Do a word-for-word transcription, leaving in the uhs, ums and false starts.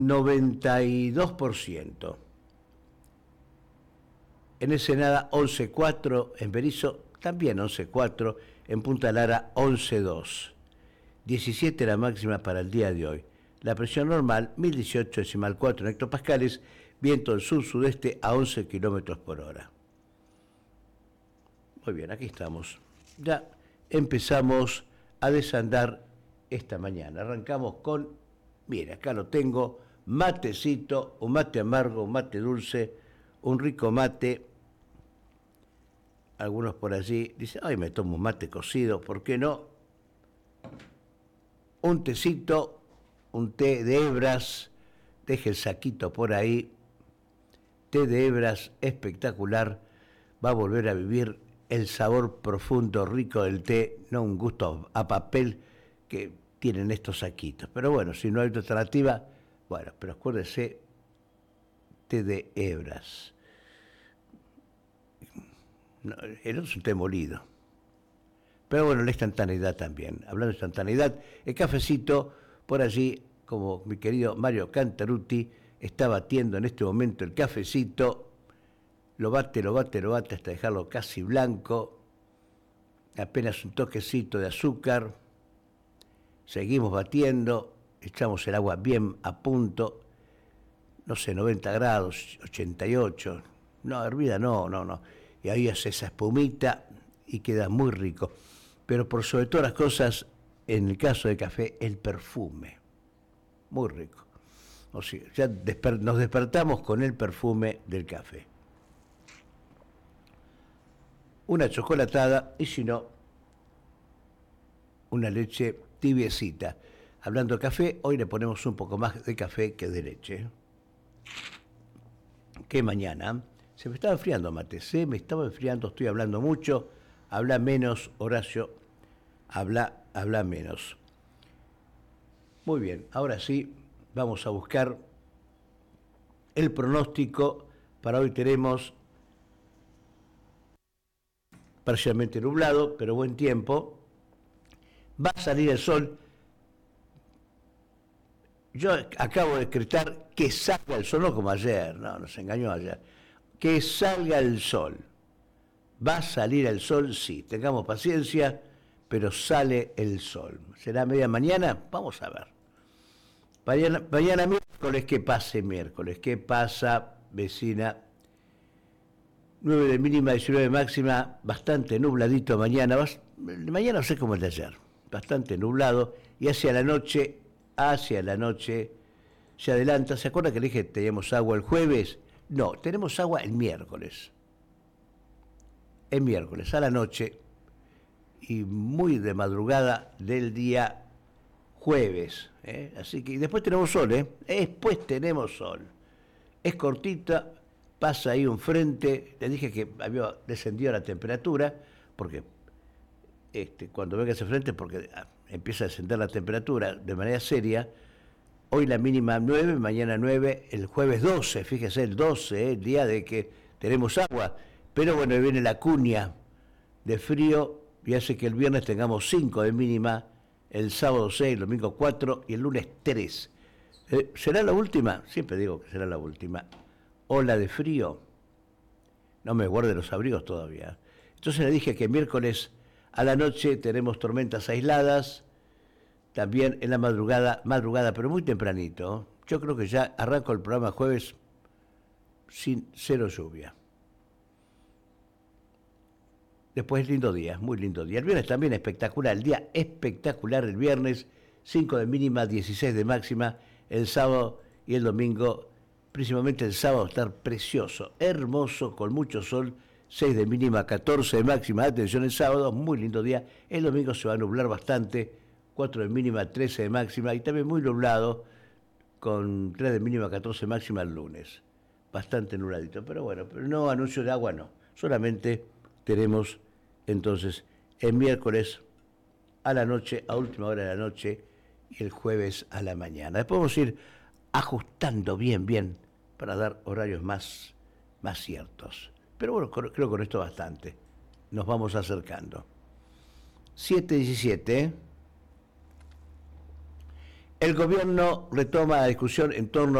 noventa y dos por ciento. En Ensenada once coma cuatro, en Berisso también once coma cuatro, en Punta Lara once coma dos. diecisiete la máxima para el día de hoy. La presión normal mil dieciocho decimal cuatro en hectopascales, viento del sur-sudeste a once kilómetros por hora. Muy bien, aquí estamos. Ya empezamos a desandar esta mañana. Arrancamos con, mira, acá lo tengo, matecito, un mate amargo, un mate dulce, un rico mate. Algunos por allí dicen, ay, me tomo un mate cocido, ¿por qué no? Un tecito, un té de hebras, deje el saquito por ahí, té de hebras espectacular, va a volver a vivir el sabor profundo, rico del té, no un gusto a papel que tienen estos saquitos. Pero bueno, si no hay otra alternativa, bueno, pero acuérdese, té de hebras. No, el otro es un té molido. Pero bueno, la instantaneidad también. Hablando de instantaneidad, el cafecito, por allí, como mi querido Mario Cantarutti, está batiendo en este momento el cafecito, lo bate, lo bate, lo bate hasta dejarlo casi blanco, apenas un toquecito de azúcar, seguimos batiendo, echamos el agua bien a punto, no sé, noventa grados, ochenta y ocho, no, hervida no, no, no, y ahí hace esa espumita y queda muy rico. Pero por sobre todas las cosas, en el caso del café, el perfume, muy rico. O sea, ya desper- nos despertamos con el perfume del café. Una chocolatada y si no, una leche tibiecita. Hablando de café, hoy le ponemos un poco más de café que de leche. Que mañana se me estaba enfriando, mate, se me estaba enfriando, estoy hablando mucho, habla menos, Horacio, habla, habla menos. Muy bien, ahora sí, vamos a buscar el pronóstico. Para hoy tenemos parcialmente nublado, pero buen tiempo. Va a salir el sol. Yo acabo de decretar que salga el sol, no como ayer, no, nos engañó ayer. Que salga el sol. Va a salir el sol, sí, tengamos paciencia, pero sale el sol. ¿Será media mañana? Vamos a ver. Mañana, mañana miércoles, ¿qué pase miércoles? ¿Qué pasa, vecina? nueve de mínima, diecinueve de máxima, bastante nubladito mañana. Mañana no sé cómo es de ayer, bastante nublado. Y hacia la noche, hacia la noche, se adelanta. ¿Se acuerda que le dije que teníamos agua el jueves? No, tenemos agua el miércoles. El miércoles, a la noche, y muy de madrugada del día jueves. ¿eh? Así que después tenemos sol, ¿eh? Después tenemos sol. Es cortita, pasa ahí un frente. Le dije que había descendido la temperatura, porque este, cuando venga ese frente, porque empieza a descender la temperatura de manera seria. Hoy la mínima nueve, mañana nueve, el jueves doce, fíjese, el doce, ¿eh? El día de que tenemos agua. Pero bueno, viene la cuña de frío y hace que el viernes tengamos cinco de mínima, el sábado seis, el domingo cuatro y el lunes tres. Eh, ¿Será la última? Siempre digo que será la última. Ola de frío. No me guarde los abrigos todavía. Entonces le dije que miércoles a la noche tenemos tormentas aisladas, también en la madrugada, madrugada, pero muy tempranito. Yo creo que ya arranco el programa jueves sin cero lluvia. Después lindo día, muy lindo día. El viernes también espectacular, el día espectacular el viernes, cinco de mínima, dieciséis de máxima, el sábado y el domingo, principalmente el sábado estar precioso, hermoso, con mucho sol, seis de mínima, catorce de máxima, atención el sábado, muy lindo día, el domingo se va a nublar bastante, cuatro de mínima, trece de máxima y también muy nublado, con tres de mínima, catorce de máxima el lunes. Bastante nubladito, pero bueno, pero no anuncio de agua, no, solamente tenemos entonces el miércoles a la noche, a última hora de la noche, y el jueves a la mañana. Después vamos a ir ajustando bien, bien, para dar horarios más, más ciertos. Pero bueno, creo que con esto bastante. Nos vamos acercando. siete diecisiete. El gobierno retoma la discusión en torno